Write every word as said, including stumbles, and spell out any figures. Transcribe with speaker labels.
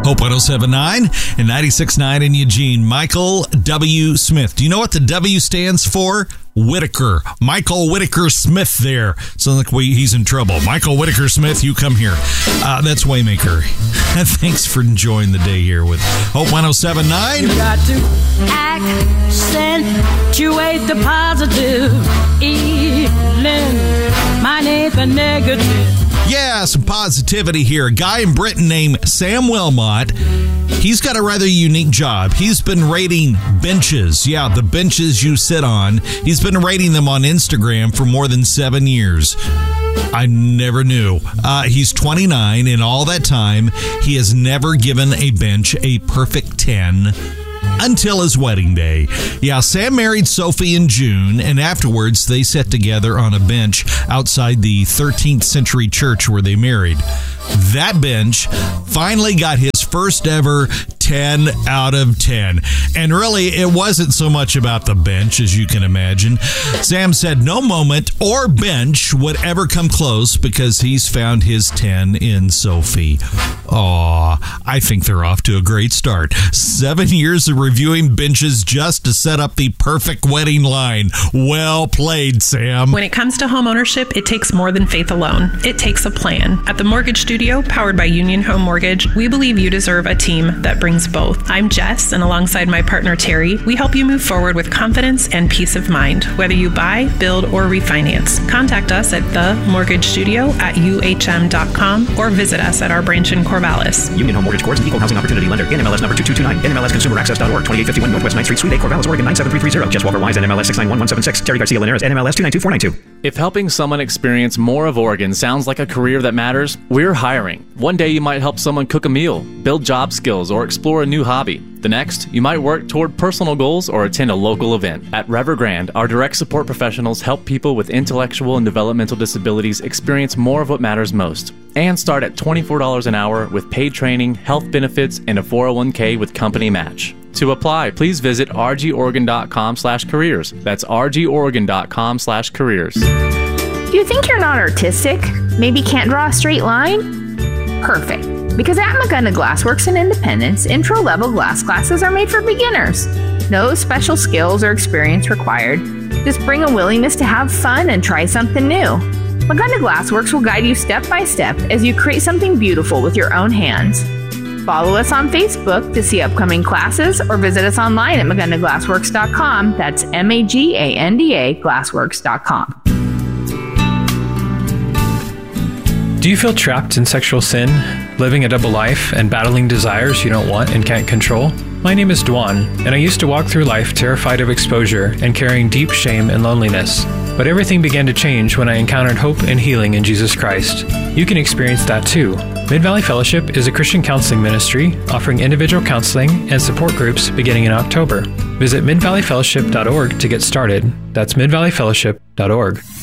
Speaker 1: Hope one oh seven point nine and ninety-six point nine in Eugene. Michael W. Smith. Do you know what the W stands for? Whitaker. Michael Whitaker Smith there. Sounds like we, he's in trouble. Michael Whitaker Smith, you come here. Uh, that's Waymaker. Thanks for enjoying the day here with Hope one oh seven point nine.
Speaker 2: You got to accentuate the positive. Eliminate the negative.
Speaker 1: Yeah, some positivity here. A guy in Britain named Sam Wilmot. He's got a rather unique job. He's been rating benches. Yeah, the benches you sit on. He's been rating them on Instagram for more than seven years. I never knew. Uh, he's twenty-nine. In all that time, he has never given a bench a perfect ten. Until his wedding day. Yeah, Sam married Sophie in June, and afterwards they sat together on a bench outside the thirteenth century church where they married. That bench finally got his first ever ten out of ten. And really, it wasn't so much about the bench, as you can imagine. Sam said no moment or bench would ever come close because he's found his ten in Sophie. Aw, I think they're off to a great start. Seven years of reviewing benches just to set up the perfect wedding line. Well played, Sam.
Speaker 3: When it comes to home ownership, it takes more than faith alone. It takes a plan. At the Mortgage Studio, powered by Union Home Mortgage, we believe you deserve a team that brings both. I'm Jess, and alongside my partner Terry, we help you move forward with confidence and peace of mind, whether you buy, build, or refinance. Contact us at the mortgage studio at u h m dot com or visit us at our branch in Corvallis.
Speaker 4: Union Home Mortgage Corp. Equal Housing Opportunity Lender. N M L S number two two two nine. N M L S consumer access dot org. twenty-eight fifty-one Northwest ninth Street, Suite A, Corvallis, Oregon nine seven three three zero. Jess Walker Wise, N M L S six nine one one seven six. Terry Garcia Linares, N M L S two nine two four nine two.
Speaker 5: If helping someone experience more of Oregon sounds like a career that matters, we're hiring. One day you might help someone cook a meal, build job skills, or explore a new hobby. The next, you might work toward personal goals or attend a local event. At Revergrande, our direct support professionals help people with intellectual and developmental disabilities experience more of what matters most. And start at twenty-four dollars an hour with paid training, health benefits, and a four oh one k with company match. To apply, please visit r g oregon dot com slash careers. That's r g oregon dot com slash careers.
Speaker 6: Do you think you're not artistic? Maybe can't draw a straight line? Perfect. Because at McGunna Glassworks in Independence, intro-level glass classes are made for beginners. No special skills or experience required. Just bring a willingness to have fun and try something new. McGunna Glassworks will guide you step by step as you create something beautiful with your own hands. Follow us on Facebook to see upcoming classes or visit us online at maganda glassworks dot com. That's M A G A N D A glassworks dot com.
Speaker 7: Do you feel trapped in sexual sin, living a double life, and battling desires you don't want and can't control? My name is Dwan, and I used to walk through life terrified of exposure and carrying deep shame and loneliness. But everything began to change when I encountered hope and healing in Jesus Christ. You can experience that too. Mid-Valley Fellowship is a Christian counseling ministry offering individual counseling and support groups beginning in October. Visit mid valley fellowship dot org to get started. That's mid valley fellowship dot org.